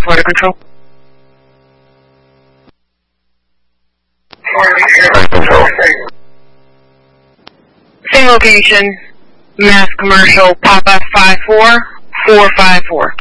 Florida Control. Same location, Mass Commercial, Papa 54454.